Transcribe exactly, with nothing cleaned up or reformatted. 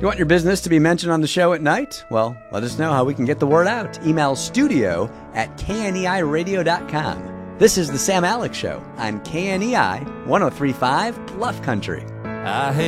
You want your business to be mentioned on the show at night? Well, let us know how we can get the word out. Email studio at K N E I radio dot com. This is the Sam Alex Show on K N E I one oh three point five Bluff Country. I hate